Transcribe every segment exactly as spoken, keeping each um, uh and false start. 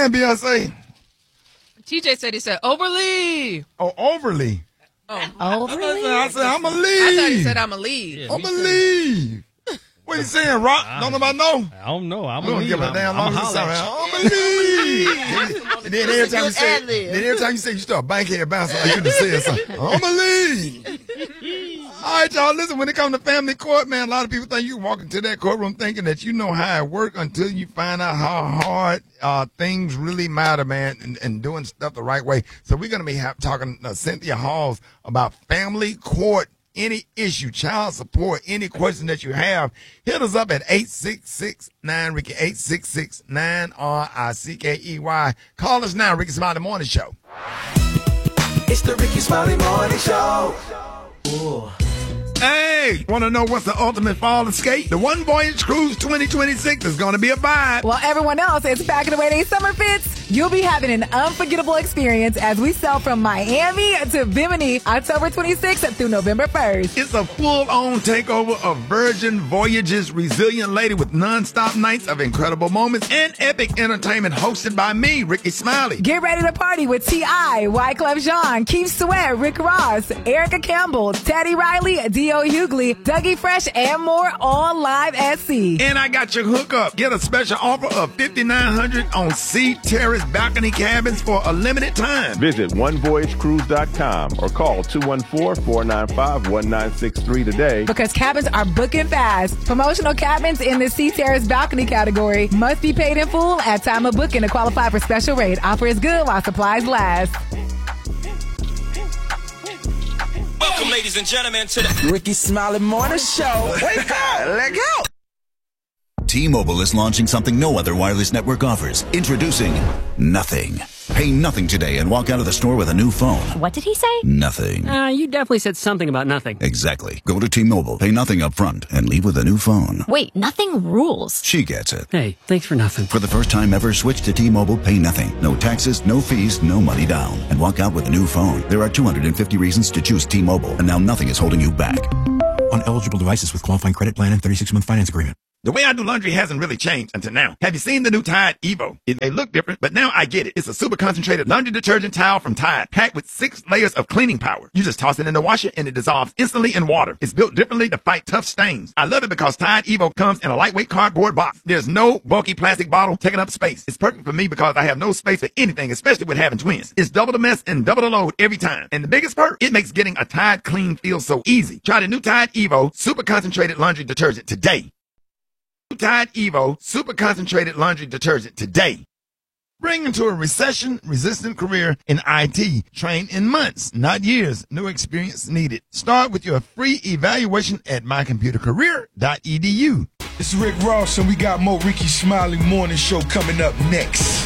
saying, Beyonce? T J said he said overly. Oh, overly. Oh, overly? I said, I'm going to leave. I thought he said I'm going to leave. Yeah, I'm going to leave. What are you saying, Rock? Don't nobody know? I don't know. I'm going to give a damn long time. I'm going to leave. And then every time you say, then every time you say you start bankhead bouncing like you just said something. I'm going to leave. All right, y'all, listen, when it comes to family court, man, a lot of people think you walk into that courtroom thinking that you know how it works until you find out how hard uh, things really matter, man, and, and doing stuff the right way. So we're going to be ha- talking to Cynthia Halls about family court, any issue, child support, any question that you have. Hit us up at eight six six nine Ricky, eight six six nine R I C K E Y. Call us now, Ricky Smiley Morning Show. It's the Ricky Smiley Morning Show. Ooh. Hey, want to know what's the ultimate fall escape? The One Voyage Cruise twenty twenty-six is going to be a vibe. While everyone else is packing away their summer fits, you'll be having an unforgettable experience as we sail from Miami to Bimini October twenty-sixth through November first. It's a full-on takeover of Virgin Voyages Resilient Lady with nonstop nights of incredible moments and epic entertainment hosted by me, Ricky Smiley. Get ready to party with T I, Wyclef Jean, Keith Sweat, Rick Ross, Erica Campbell, Teddy Riley, Dio Hughley, Dougie Fresh, and more all live at sea. And I got your hookup. Get a special offer of fifty-nine hundred dollars on Sea Terrace balcony cabins for a limited time. Visit one voyage cruise dot com or call two one four, four nine five, one nine six three today. Because cabins are booking fast. Promotional cabins in the Sea Terrace balcony category must be paid in full at time of booking to qualify for special rate. Offer is good while supplies last. Welcome, ladies and gentlemen, to the Ricky Smiley Morning Show. Wake up! Let go! T-Mobile is launching something no other wireless network offers. Introducing Nothing. Pay nothing today and walk out of the store with a new phone. What did he say? Nothing. Uh, you definitely said something about nothing. Exactly. Go to T-Mobile, pay nothing up front, and leave with a new phone. Wait, nothing rules. She gets it. Hey, thanks for nothing. For the first time ever, switch to T-Mobile, pay nothing. No taxes, no fees, no money down. And walk out with a new phone. There are two hundred fifty reasons to choose T-Mobile, and now nothing is holding you back. On eligible devices with qualifying credit plan and thirty-six month finance agreement. The way I do laundry hasn't really changed until now. Have you seen the new Tide Evo? It may look different, but now I get it. It's a super concentrated laundry detergent towel from Tide, packed with six layers of cleaning power. You just toss it in the washer and it dissolves instantly in water. It's built differently to fight tough stains. I love it because Tide Evo comes in a lightweight cardboard box. There's no bulky plastic bottle taking up space. It's perfect for me because I have no space for anything, especially with having twins. It's double the mess and double the load every time. And the biggest perk, it makes getting a Tide clean feel so easy. Try the new Tide Evo super concentrated laundry detergent today. Tide Evo Super Concentrated Laundry Detergent today. Bring into a recession-resistant career in I T. Train in months, not years. No experience needed. Start with your free evaluation at my computer career dot e d u. It's Rick Ross, and we got more Ricky Smiley Morning Show coming up next.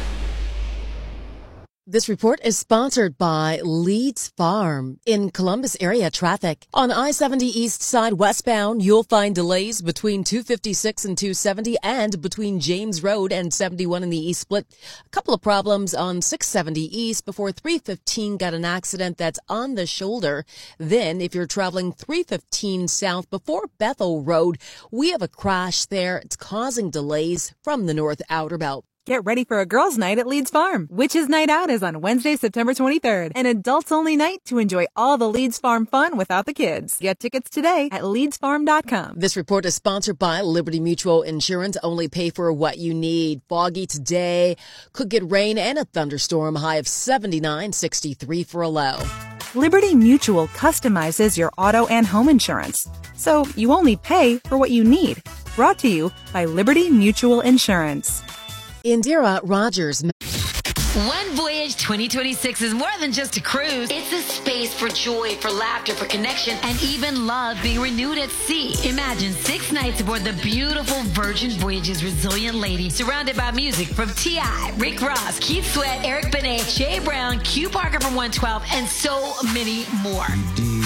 This report is sponsored by Leeds Farm. In Columbus area traffic, on I seventy East Side westbound, you'll find delays between two fifty-six and two seventy and between James Road and seventy-one in the East Split. A couple of problems on six seventy East before three fifteen got an accident that's on the shoulder. Then, if you're traveling three fifteen south before Bethel Road, we have a crash there. It's causing delays from the north outer belt. Get ready for a girls' night at Leeds Farm. Witches Night Out is on Wednesday, September twenty-third. An adults-only night to enjoy all the Leeds Farm fun without the kids. Get tickets today at leeds farm dot com. This report is sponsored by Liberty Mutual Insurance. Only pay for what you need. Foggy today. Could get rain and a thunderstorm. High of seventy-nine, sixty-three for a low. Liberty Mutual customizes your auto and home insurance, so you only pay for what you need. Brought to you by Liberty Mutual Insurance. Indira Rogers. One Voyage twenty twenty-six is more than just a cruise. It's a space for joy, for laughter, for connection, and even love being renewed at sea. Imagine six nights aboard the beautiful Virgin Voyages Resilient Lady, surrounded by music from T I, Rick Ross, Keith Sweat, Eric Benet, Jay Brown, Q Parker from one twelve, and so many more.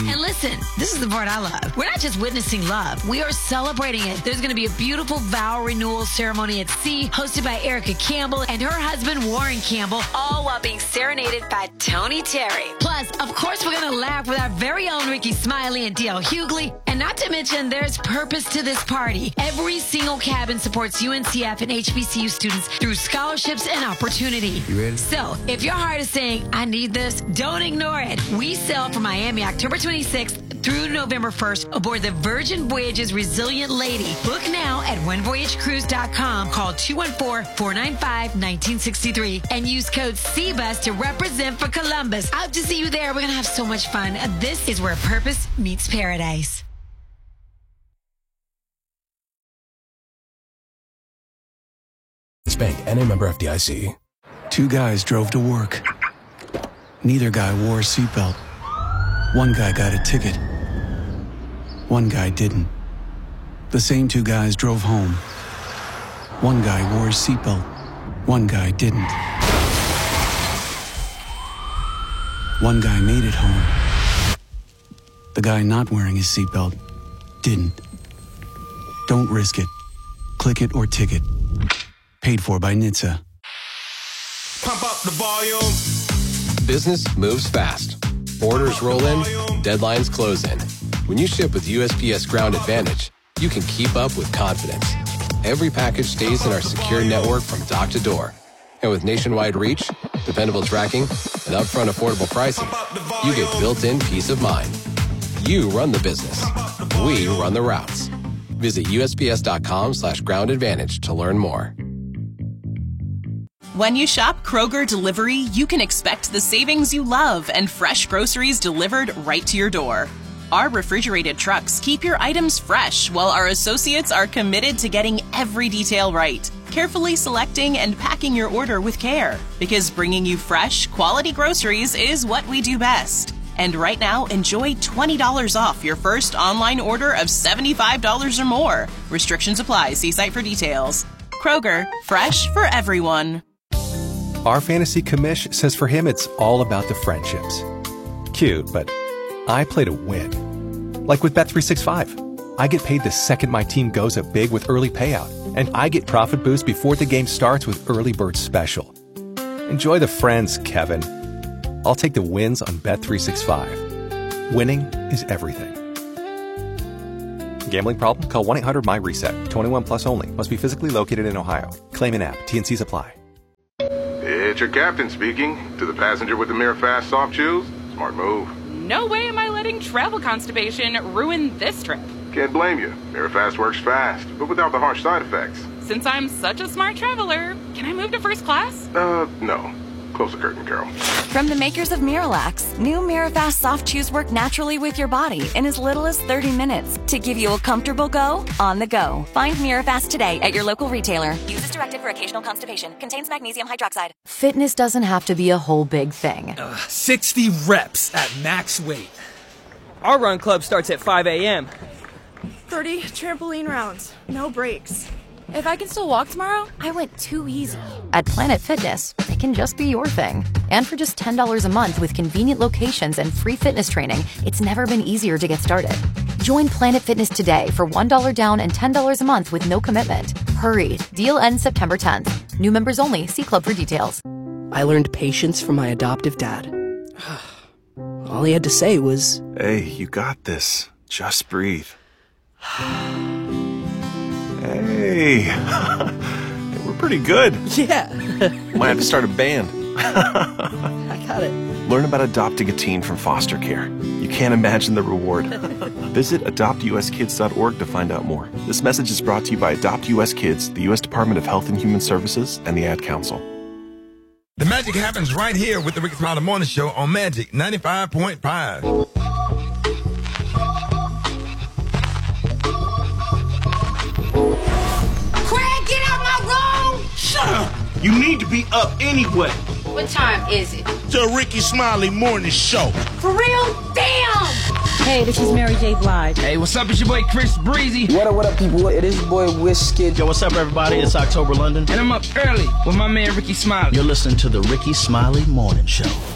And listen, this is the part I love. We're not just witnessing love. We are celebrating it. There's going to be a beautiful vow renewal ceremony at sea hosted by Erica Campbell and her husband, Warren Campbell, all while being serenaded by Tony Terry. Plus, of course, we're going to laugh with our very own Ricky Smiley and D L Hughley. And not to mention, there's purpose to this party. Every single cabin supports U N C F and H B C U students through scholarships and opportunity. You ready? So, if your heart is saying, I need this, don't ignore it. We sail from Miami October twenty-sixth through November first aboard the Virgin Voyages Resilient Lady. Book now at one voyage cruise dot com. Call two one four, four nine five, one nine six three and use code C B U S to represent for Columbus. I hope to see you there. We're going to have so much fun. This is where purpose meets paradise. Bank and a member F D I C. Two guys drove to work. Neither guy wore a seatbelt. One guy got a ticket. One guy didn't. The same two guys drove home. One guy wore a seatbelt. One guy didn't. One guy made it home. The guy not wearing his seatbelt didn't. Don't risk it. Click it or ticket. Paid for by N H T S A. Pump up the volume. Business moves fast. Orders roll in, deadlines close in. When you ship with U S P S Ground Advantage, you can keep up with confidence. Every package stays in our secure network from dock to door. And with nationwide reach, dependable tracking, and upfront affordable pricing, you get built-in peace of mind. You run the business. We run the routes. Visit U S P S dot com slash ground advantage to learn more. When you shop Kroger Delivery, you can expect the savings you love and fresh groceries delivered right to your door. Our refrigerated trucks keep your items fresh, while our associates are committed to getting every detail right, carefully selecting and packing your order with care. Because bringing you fresh, quality groceries is what we do best. And right now, enjoy twenty dollars off your first online order of seventy-five dollars or more. Restrictions apply. See site for details. Kroger, fresh for everyone. Our fantasy commish says for him it's all about the friendships. Cute, but I play to win. Like with Bet three sixty-five. I get paid the second my team goes up big with early payout, and I get profit boost before the game starts with Early Bird Special. Enjoy the friends, Kevin. I'll take the wins on Bet three sixty-five. Winning is everything. Gambling problem? Call one eight hundred my reset. twenty-one plus only. Must be physically located in Ohio. Claim an app. T N Cs apply. It's your captain speaking. To the passenger with the Mirafast soft chews, smart move. No way am I letting travel constipation ruin this trip. Can't blame you. Mirafast works fast, but without the harsh side effects. Since I'm such a smart traveler, can I move to first class? Uh, no. Close the curtain, Carol. From the makers of Miralax, new Mirafast soft chews work naturally with your body in as little as thirty minutes to give you a comfortable go on the go. Find Mirafast today at your local retailer. Use as directed for occasional constipation. Contains magnesium hydroxide. Fitness doesn't have to be a whole big thing. Uh, sixty reps at max weight. Our run club starts at five a.m. thirty trampoline rounds. No breaks. If I can still walk tomorrow, I went too easy. At Planet Fitness, it can just be your thing. And for just ten dollars a month with convenient locations and free fitness training, it's never been easier to get started. Join Planet Fitness today for one dollar down and ten dollars a month with no commitment. Hurry. Deal ends September tenth. New members only. See club for details. I learned patience from my adoptive dad. All he had to say was, "Hey, you got this. Just breathe." Hey, we're pretty good. Yeah. Might have to start a band. I got it. Learn about adopting a teen from foster care. You can't imagine the reward. Visit adopt u s kids dot org to find out more. This message is brought to you by Adopt U S Kids, the U S Department of Health and Human Services, and the Ad Council. The magic happens right here with the Ricky Smiley Morning Show on Magic ninety-five point five. You need to be up anyway. What time is it? The Ricky Smiley Morning Show. For real? Damn! Hey, this is Mary J. Blige. Hey, what's up? It's your boy Chris Breezy. What up, what up, people? It is your boy Wizkid. Yo, what's up, everybody? It's October London. And I'm up early with my man Ricky Smiley. You're listening to the Ricky Smiley Morning Show.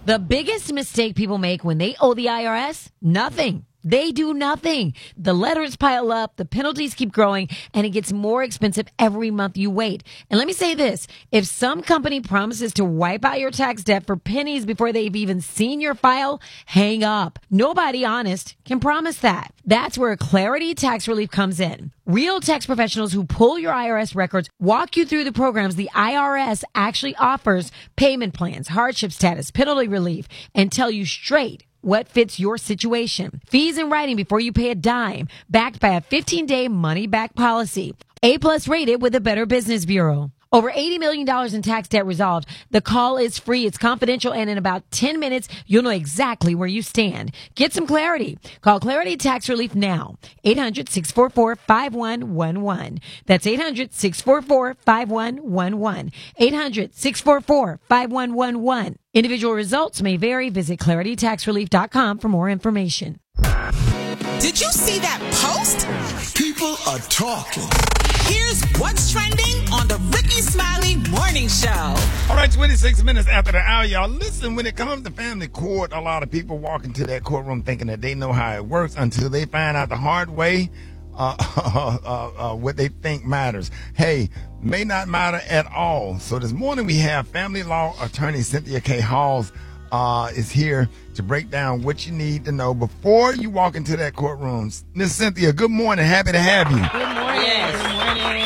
The biggest mistake people make when they owe the I R S? Nothing. They do nothing. The letters pile up, the penalties keep growing, and it gets more expensive every month you wait. And let me say this. If some company promises to wipe out your tax debt for pennies before they've even seen your file, hang up. Nobody honest can promise that. That's where Clarity Tax Relief comes in. Real tax professionals who pull your I R S records walk you through the programs the I R S actually offers, payment plans, hardship status, penalty relief, and tell you straight what fits your situation. Fees in writing before you pay a dime, backed by a fifteen-day money-back policy. A-plus rated with the Better Business Bureau. Over eighty million dollars in tax debt resolved. The call is free. It's confidential. And in about ten minutes, you'll know exactly where you stand. Get some clarity. Call Clarity Tax Relief now. eight hundred, six four four, five one one one. That's eight hundred, six four four, five one one one. eight hundred, six four four, five one one one. Individual results may vary. Visit clarity tax relief dot com for more information. Did you see that post? People are talking. Here's what's trending on the Ricky Smiley Morning Show. All right, twenty-six minutes after the hour, y'all. Listen, when it comes to family court, a lot of people walk into that courtroom thinking that they know how it works until they find out the hard way uh, uh, uh, uh, what they think matters. Hey, may not matter at all. So this morning we have family law attorney Cynthia K. Halls uh, is here to break down what you need to know before you walk into that courtroom. Miss Cynthia, good morning. Happy to have you. Good morning. Yes. Good morning.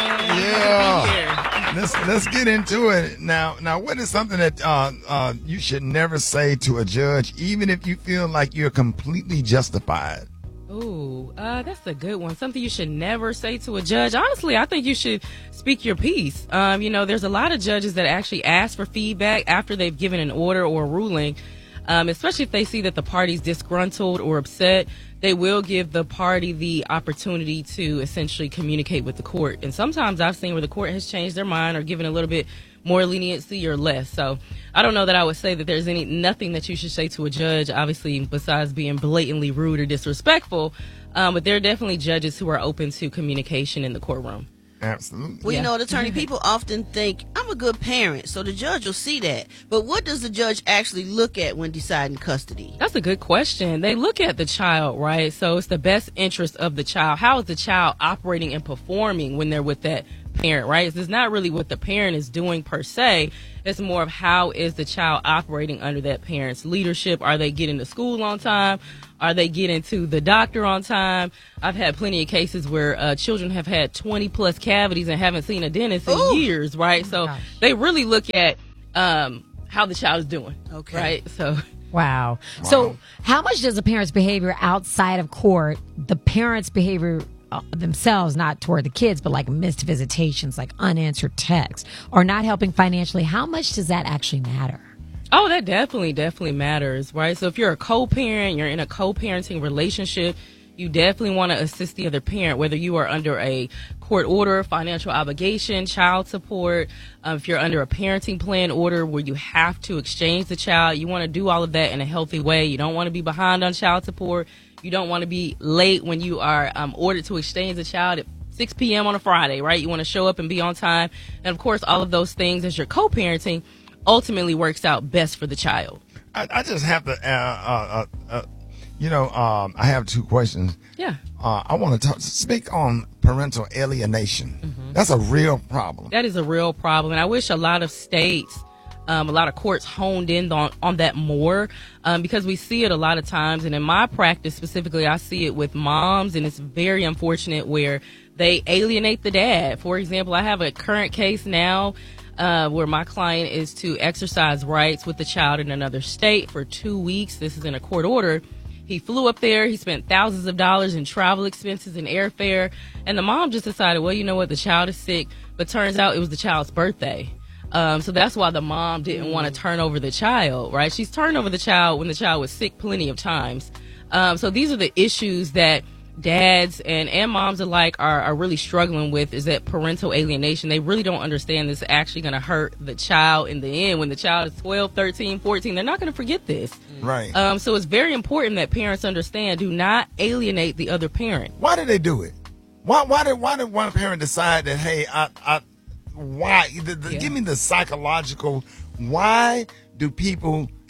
Yeah. Let's let's get into it now. Now, what is something that uh, uh, you should never say to a judge, even if you feel like you're completely justified? Ooh, uh, that's a good one. Something you should never say to a judge. Honestly, I think you should speak your piece. Um, you know, there's a lot of judges that actually ask for feedback after they've given an order or a ruling, um, especially if they see that the party's disgruntled or upset. They will give the party the opportunity to essentially communicate with the court. And sometimes I've seen where the court has changed their mind or given a little bit more leniency or less. So I don't know that I would say that there's any nothing that you should say to a judge, obviously, besides being blatantly rude or disrespectful. Um, but there are definitely judges who are open to communication in the courtroom. Absolutely. Well, Yeah. you know, the attorney, people often think, I'm a good parent, so the judge will see that. But what does the judge actually look at when deciding custody? That's a good question. They look at the child, right? So it's the best interest of the child. How is the child operating and performing when they're with that parent, right? It's not really what the parent is doing per se. It's more of how is the child operating under that parent's leadership. Are they getting to school on time? Are they getting to the doctor on time? I've had plenty of cases where uh, children have had twenty plus cavities and haven't seen a dentist in Ooh. years, right? So they really look at um, how the child is doing, Okay. right? So Wow. So how much does a parent's behavior outside of court, the parent's behavior uh, themselves, not toward the kids, but like missed visitations, like unanswered texts, or not helping financially, how much does that actually matter? Oh, that definitely, definitely matters, right? So if you're a co-parent, you're in a co-parenting relationship, you definitely want to assist the other parent, whether you are under a court order, financial obligation, child support, um, if you're under a parenting plan order where you have to exchange the child, you want to do all of that in a healthy way. You don't want to be behind on child support. You don't want to be late when you are um, ordered to exchange the child at six p.m. on a Friday, right? You want to show up and be on time. And, of course, all of those things as you're co-parenting ultimately works out best for the child. I, I just have to, uh, uh, uh, uh, you know, um, I have two questions. Yeah. Uh, I want to talk, speak on parental alienation. Mm-hmm. That's a real problem. That is a real problem. And I wish a lot of states, um, a lot of courts honed in on, on that more um, because we see it a lot of times. And in my practice specifically, I see it with moms, and it's very unfortunate where they alienate the dad. For example, I have a current case now Uh, where my client is to exercise rights with the child in another state for two weeks. This is in a court order. He flew up there. He spent thousands of dollars in travel expenses and airfare. And the mom just decided, well, you know what? The child is sick. But turns out it was the child's birthday. Um, so that's why the mom didn't want to turn over the child, right? She's turned over the child when the child was sick plenty of times. Um, so these are the issues that dads and, and moms alike are, are really struggling with, is that parental alienation. They really don't understand this is actually going to hurt the child in the end. When the child is twelve, thirteen, fourteen, they're not going to forget this. Right. Um, so it's very important that parents understand, do not alienate the other parent. Why did they do it? Why, why did, why did one parent decide that, hey, I, I, why, the, the, Yeah. give me the psychological, why do people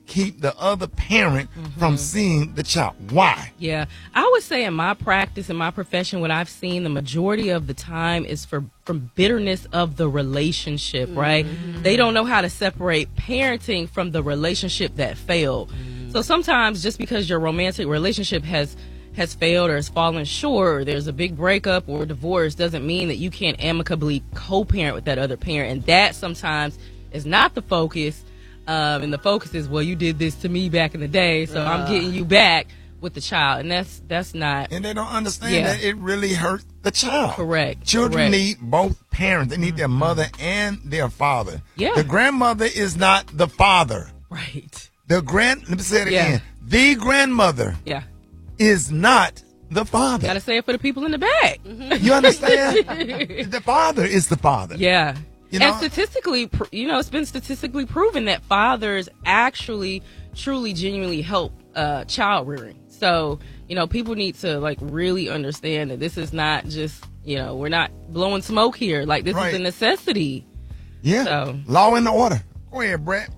keep the other parent mm-hmm. from seeing the child. Why? Yeah. I would say in my practice, in my profession, what I've seen the majority of the time is for from bitterness of the relationship, mm-hmm. right? They don't know how to separate parenting from the relationship that failed. Mm-hmm. So sometimes just because your romantic relationship has has failed or has fallen short, or there's a big breakup or divorce, doesn't mean that you can't amicably co-parent with that other parent. And that sometimes is not the focus. Um, and the focus is, well, you did this to me back in the day, so uh. I'm getting you back with the child. And that's that's not. And they don't understand yeah. that it really hurts the child. Correct. Children Correct. need both parents. They need mm-hmm. their mother and their father. Yeah. The grandmother is not the father. Right. The grand, let me say it yeah. again. The grandmother yeah. is not the father. Got to say it for the people in the back. Mm-hmm. You understand? The father is the father. Yeah. You know? And statistically, you know, it's been statistically proven that fathers actually truly, genuinely help uh, child rearing. So, you know, people need to, like, really understand that this is not just, you know, we're not blowing smoke here. Like, this right. is a necessity. Yeah. So. Law and order. Go ahead, Brett.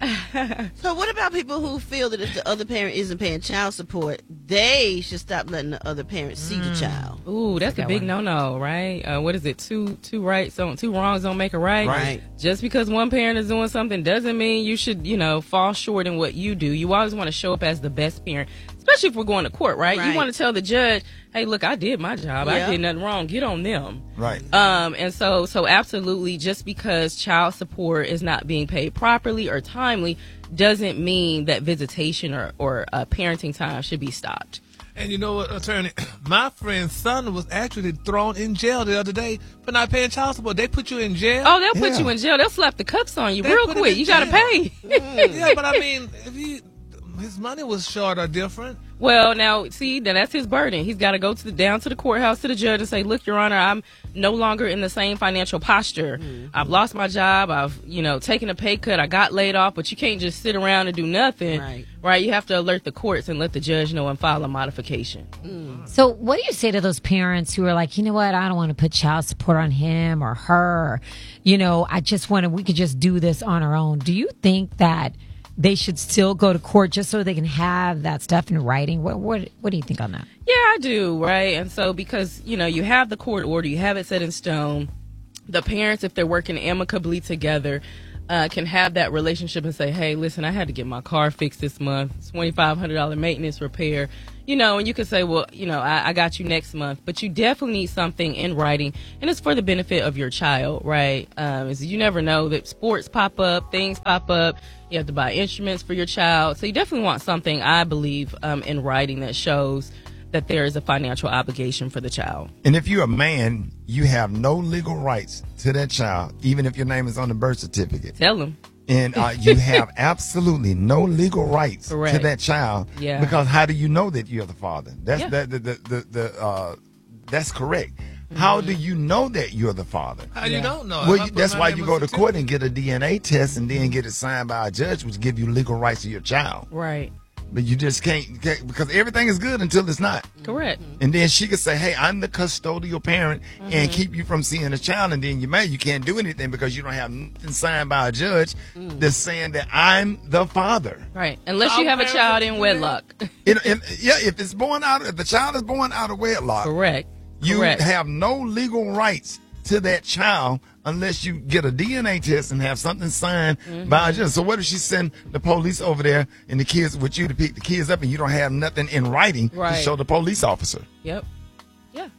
So what about people who feel that if the other parent isn't paying child support, they should stop letting the other parent see mm. the child? Ooh, that's a big no-no, right? Uh, what is it? Two two rights, don't, two wrongs don't make a right. Right. Just because one parent is doing something doesn't mean you should, you know, fall short in what you do. You always want to show up as the best parent, especially if we're going to court, right? right. You want to tell the judge, hey, look, I did my job. Yeah. I did nothing wrong. Get on them. Right. Um, and so, so absolutely, just because child support is not being paid properly or timely doesn't mean that visitation or, or uh, parenting time should be stopped. And you know what, attorney? My friend's son was actually thrown in jail the other day for not paying child support. They put you in jail. Oh, they'll yeah. put you in jail. They'll slap the cuffs on you They real put him quick. in You got to jail. pay. Mm, yeah, but I mean, if he, his money was short or different. Well, now, see, now that's his burden. He's got to go to the down to the courthouse to the judge and say, look, Your Honor, I'm no longer in the same financial posture. Mm-hmm. I've lost my job. I've, you know, taken a pay cut. I got laid off, but you can't just sit around and do nothing. Right. Right? You have to alert the courts and let the judge know and file a modification. Mm. So what do you say to those parents who are like, you know what, I don't want to put child support on him or her. Or, you know, I just want to, we could just do this on our own. Do you think that they should still go to court just so they can have that stuff in writing? What what what do you think on that? Yeah, I do, right? And so because, you know, you have the court order, you have it set in stone, the parents, if they're working amicably together, uh, can have that relationship and say, hey, listen, I had to get my car fixed this month, twenty-five hundred dollars maintenance repair, you know, and you can say, well, you know, I, I got you next month, but you definitely need something in writing, and it's for the benefit of your child, right? Um, is you never know that sports pop up, things pop up, you have to buy instruments for your child, so you definitely want something, I believe, um, in writing that shows that there is a financial obligation for the child. And if you're a man, you have no legal rights to that child, even if your name is on the birth certificate. Tell him. And uh, you have absolutely no legal rights Correct. to that child. Yeah. Because how do you know that you're the father? That's Yeah. that the, the, the, the uh, that's correct. Mm-hmm. How do you know that you're the father? How you don't know? Well, If I you, put that's my why name you on go to the court and get a D N A test and then get it signed by a judge, which give you legal rights to your child. Right. But you just can't, can't because everything is good until it's not. Correct. And then she could say, hey, I'm the custodial parent Mm-hmm. and keep you from seeing a child. And then you're mad. You can't do anything because you don't have nothing signed by a judge Mm. that's saying that I'm the father. Right. Unless So you have a parents child are in doing wedlock. It, it, yeah, if it's born out, if the child is born out of wedlock, Correct. you Correct. have no legal rights to that child unless you get a D N A test and have something signed Mm-hmm. by a judge. So what if she send the police over there and the kids with you to pick the kids up and you don't have nothing in writing Right. to show the police officer? Yep. Yeah.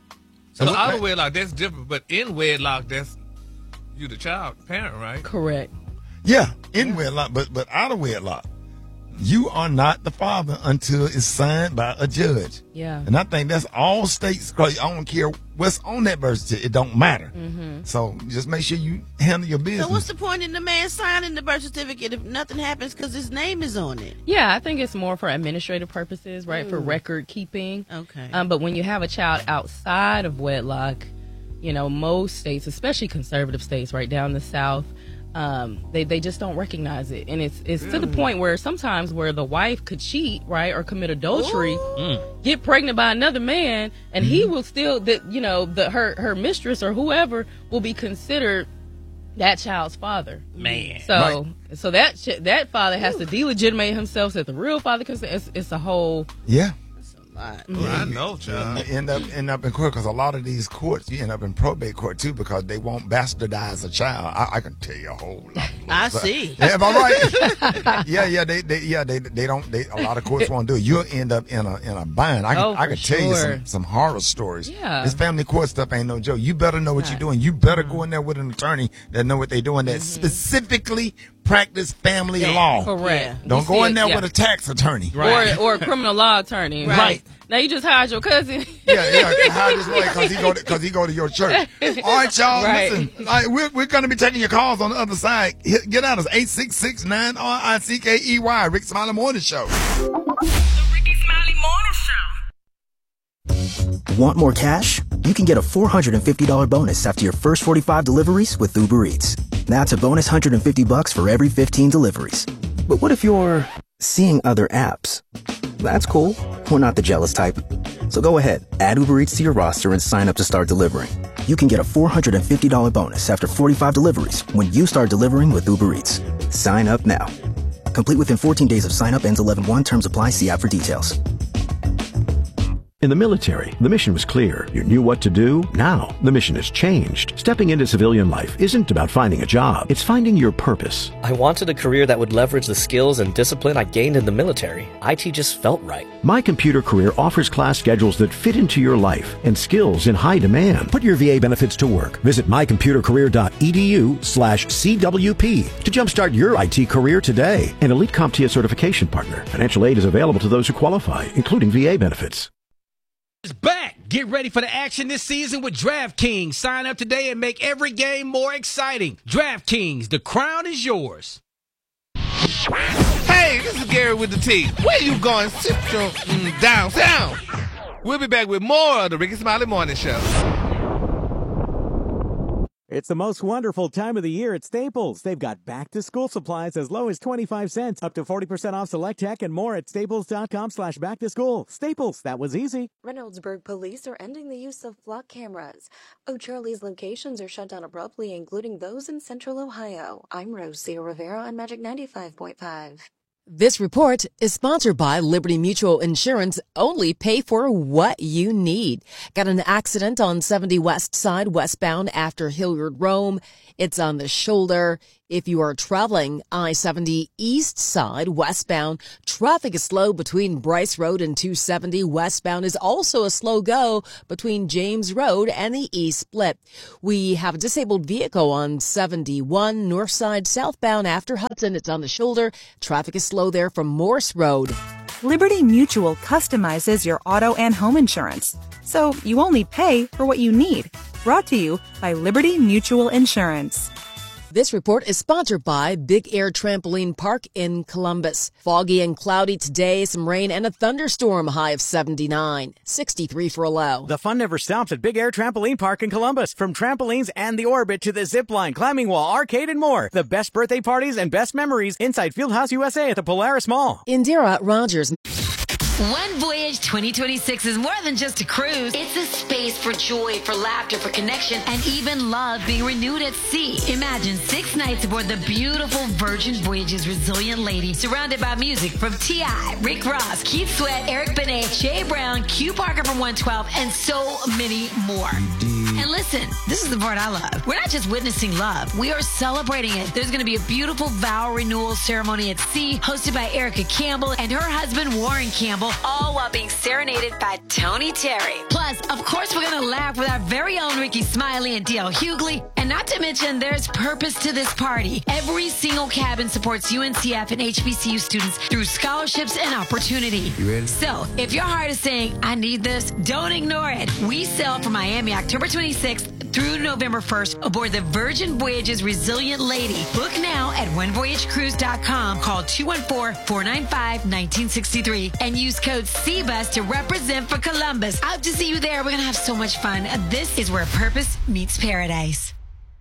So what- out of wedlock, that's different. But in wedlock, that's you the child parent, right? Correct. Yeah, in wedlock, but but out of wedlock, you are not the father until it's signed by a judge. Yeah. And I think that's all states, because I don't care what's on that birth certificate, it don't matter. Mm-hmm. So just make sure you handle your business. So what's the point in the man signing the birth certificate if nothing happens because his name is on it? Yeah, I think it's more for administrative purposes, right? For Mm. record keeping. Okay. Um, but when you have a child outside of wedlock, you know, most states, especially conservative states right down the South, um, they, they just don't recognize it. And it's it's to the point where sometimes where the wife could cheat, right, or commit adultery, get pregnant by another man, and he will still, that you know, the her her mistress or whoever will be considered that child's father. Man. So Right. so that ch- that father has to delegitimate himself so that the real father can say it's, it's a whole. Yeah. Mhm. I know, child. You end up end up in court because a lot of these courts, you end up in probate court too because they won't bastardize a child. I, I can tell you a whole lot. I see. Yeah, am I right? yeah, yeah, they, they, yeah, they, they don't. They, a lot of courts won't do it. You'll end up in a in a bind. I can, Oh, I can for tell you sure. some, some horror stories. Yeah. This family court stuff ain't no joke. You better know what you're doing. You better go in there with an attorney that know what they're doing. That specifically practice family Yeah, law. Correct. Don't You go see in it, there yeah. with a tax attorney. Or or a criminal law attorney. Right. Now you just hired your cousin. Yeah, yeah. Hire this lawyer because he go because he go to your church. All right, y'all. Right. Listen, all right, we're we're gonna be taking your calls on the other side. Hit, get out of eight six six nine R I C K E Y Rick Smiley Morning Show. Ricky Smiley Morning Show. Want more cash? You can get a four hundred fifty dollars bonus after your first forty-five deliveries with Uber Eats. That's a bonus one hundred fifty bucks for every fifteen deliveries. But what if you're seeing other apps? That's cool. We're not the jealous type. So go ahead, add Uber Eats to your roster and sign up to start delivering. You can get a four hundred fifty dollars bonus after forty-five deliveries when you start delivering with Uber Eats. Sign up now. Complete within fourteen days of sign up. Ends eleven one. Terms apply. See app for details. In the military, the mission was clear. You knew what to do. Now, the mission has changed. Stepping into civilian life isn't about finding a job. It's finding your purpose. I wanted a career that would leverage the skills and discipline I gained in the military. I T just felt right. My Computer Career offers class schedules that fit into your life and skills in high demand. Put your V A benefits to work. Visit mycomputercareer.edu slash CWP to jumpstart your I T career today. An Elite CompTIA certification partner. Financial aid is available to those who qualify, including V A benefits. It's back. Get ready for the action this season with DraftKings. Sign up today and make every game more exciting. DraftKings, the crown is yours. Hey, this is Gary with the T. Where you going? Sit your mm, downtown. We'll be back with more of the Ricky Smiley Morning Show. It's the most wonderful time of the year at Staples. They've got back-to-school supplies as low as twenty-five cents, up to forty percent off select tech, and more at staples.com slash back-to-school. Staples, that was easy. Reynoldsburg police are ending the use of flock cameras. O'Charlie's locations are shut down abruptly, including those in central Ohio. I'm Rosie Rivera on Magic ninety-five point five. This report is sponsored by Liberty Mutual Insurance. Only pay for what you need. Got an accident on seventy West Side westbound after Hilliard Rome. It's on the shoulder. If you are traveling I seventy East Side westbound, traffic is slow between Bryce Road and two seventy. Westbound is also a slow go between James Road and the East Split. We have a disabled vehicle on seventy-one North Side southbound after Hudson. It's on the shoulder. Traffic is slow there from Morse Road. Liberty Mutual customizes your auto and home insurance, so you only pay for what you need. Brought to you by Liberty Mutual Insurance. This report is sponsored by Big Air Trampoline Park in Columbus. Foggy and cloudy today, some rain and a thunderstorm, high of seventy-nine, sixty-three for a low. The fun never stops at Big Air Trampoline Park in Columbus. From trampolines and the orbit to the zip line, climbing wall, arcade, and more. The best birthday parties and best memories inside Fieldhouse U S A at the Polaris Mall. Indira Rogers. One Voyage twenty twenty-six is more than just a cruise. It's a space for joy, for laughter, for connection, and even love being renewed at sea. Imagine six nights aboard the beautiful Virgin Voyage's Resilient Lady, surrounded by music from T I, Rick Ross, Keith Sweat, Eric Benet, Jay Brown, Q Parker from one twelve, and so many more. And listen, this is the part I love. We're not just witnessing love. We are celebrating it. There's going to be a beautiful vow renewal ceremony at sea hosted by Erica Campbell and her husband Warren Campbell, all while being serenaded by Tony Terry. Plus, of course, we're going to laugh with our very own Ricky Smiley and D L Hughley. And not to mention, there's purpose to this party. Every single cabin supports U N C F and H B C U students through scholarships and opportunity. You ready? So, if your heart is saying, I need this, don't ignore it. We sail from Miami October twenty-sixth through November first aboard the Virgin Voyage's Resilient Lady. Book now at one voyage cruise dot com. Call two one four, four nine five, one nine six three and use code C bus to represent for Columbus. I hope to see you there. We're going to have so much fun. This is where purpose meets paradise.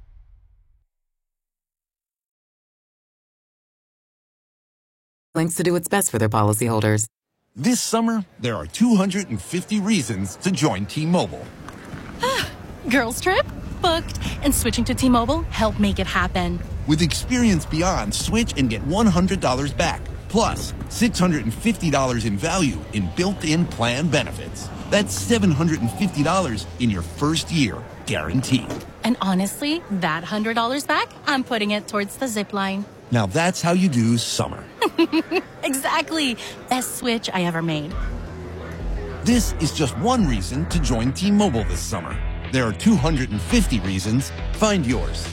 Links to do what's best for their policyholders. This summer, there are two hundred fifty reasons to join T-Mobile. Girls trip? booked, and switching to T-Mobile helped make it happen. With Experience Beyond, switch and get one hundred dollars back, plus six hundred fifty dollars in value in built-in plan benefits. That's seven hundred fifty dollars in your first year, guaranteed. And honestly, that one hundred dollars back, I'm putting it towards the zip line. Now that's how you do summer. Exactly. Best switch I ever made. This is just one reason to join T-Mobile this summer. There are two hundred fifty reasons. Find yours.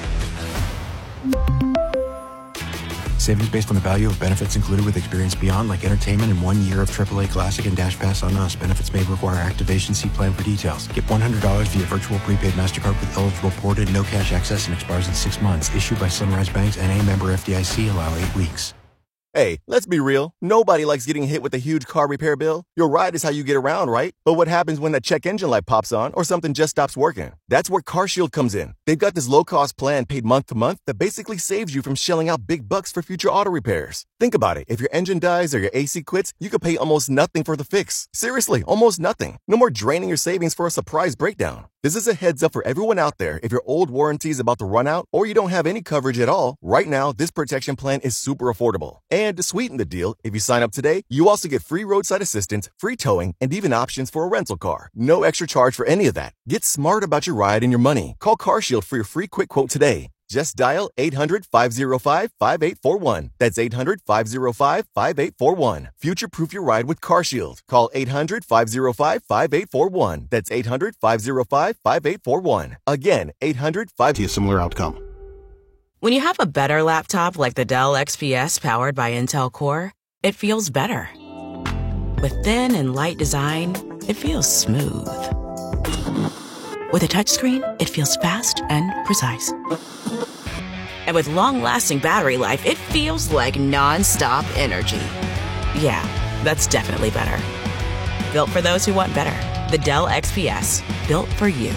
Savings based on the value of benefits included with Experience Beyond, like entertainment and one year of triple A Classic and Dash Pass on Us. Benefits may require activation. See plan for details. Get one hundred dollars via virtual prepaid MasterCard with eligible ported, no cash access, and expires in six months. Issued by Sunrise Banks, N A member F D I C. Allow eight weeks. Hey, let's be real. Nobody likes getting hit with a huge car repair bill. Your ride is how you get around, right? But what happens when that check engine light pops on or something just stops working? That's where CarShield comes in. They've got this low-cost plan paid month to month that basically saves you from shelling out big bucks for future auto repairs. Think about it. If your engine dies or your A C quits, you could pay almost nothing for the fix. Seriously, almost nothing. No more draining your savings for a surprise breakdown. This is a heads up for everyone out there. If your old warranty is about to run out or you don't have any coverage at all, right now, this protection plan is super affordable. And to sweeten the deal, if you sign up today, you also get free roadside assistance, free towing, and even options for a rental car. No extra charge for any of that. Get smart about your ride and your money. Call CarShield for your free quick quote today. Just dial eight hundred, five oh five, five eight four one. That's eight hundred, five oh five, five eight four one. Future-proof your ride with CarShield. Call eight hundred, five oh five, five eight four one. That's eight hundred, five oh five, five eight four one. Again, eight hundred, five... See a similar outcome. When you have a better laptop like the Dell X P S powered by Intel Core, it feels better. With thin and light design, it feels smooth. With a touchscreen, it feels fast and precise. And with long-lasting battery life, it feels like non-stop energy. Yeah, that's definitely better. Built for those who want better. The Dell X P S. Built for you.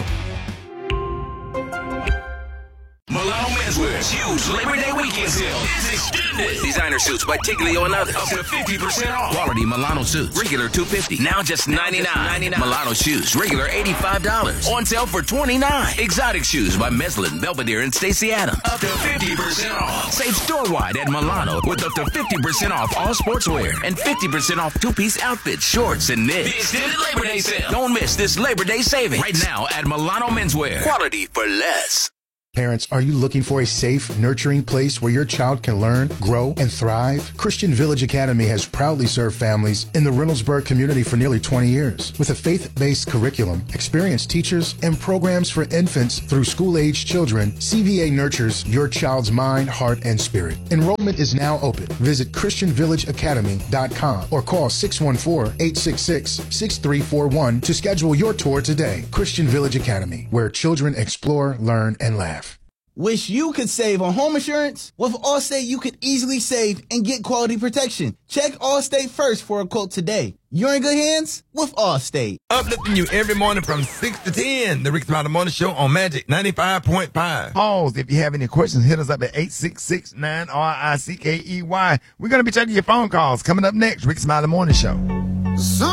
Milano Menswear's huge Labor Day weekend sale is extended. Designer suits by Tiglio and others up to fifty percent off. Quality Milano suits, regular two hundred fifty dollars, now just ninety-nine dollars. Milano shoes, regular eighty-five dollars, on sale for twenty-nine dollars. Exotic shoes by Meslin, Belvedere, and Stacey Adams, up to fifty percent off. Save store-wide at Milano with up to fifty percent off all sportswear and fifty percent off two-piece outfits, shorts, and knits. The extended Labor Day sale. Don't miss this Labor Day savings. Right now at Milano Menswear. Quality for less. Parents, are you looking for a safe, nurturing place where your child can learn, grow, and thrive? Christian Village Academy has proudly served families in the Reynoldsburg community for nearly twenty years. With a faith-based curriculum, experienced teachers, and programs for infants through school-aged children, C V A nurtures your child's mind, heart, and spirit. Enrollment is now open. Visit christian village academy dot com or call six one four, eight six six, six three four one to schedule your tour today. Christian Village Academy, where children explore, learn, and laugh. Wish you could save on home insurance? With Allstate, you could easily save and get quality protection. Check Allstate first for a quote today. You're in good hands with Allstate. Uplifting you every morning from six to ten. The Rick Smiley Morning Show on Magic ninety-five point five. Pause. If you have any questions, hit us up at eight six six, nine R I C K E Y. We're going to be checking your phone calls. Coming up next, Rick Smiley Morning Show.